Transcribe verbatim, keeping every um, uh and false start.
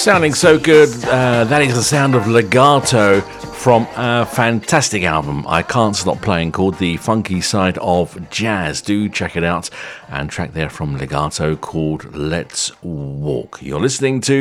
Sounding so good. Uh, that is the sound of Legato from a fantastic album I can't stop playing called The Funky Side of Jazz. Do check it out. And track there from Legato called Let's Walk. You're listening to